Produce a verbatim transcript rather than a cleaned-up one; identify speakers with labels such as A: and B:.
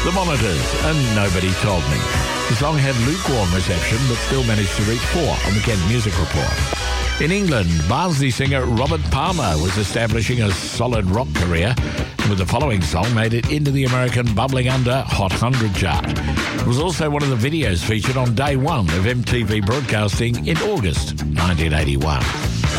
A: The Monitors and Nobody Told Me. The song had lukewarm reception but still managed to reach four on the Kent Music Report. In England, Barnsley singer Robert Palmer was establishing a solid rock career, and with the following song made it into the American Bubbling Under Hot one hundred chart. It was also one of the videos featured on day one of M T V broadcasting in August nineteen eighty-one.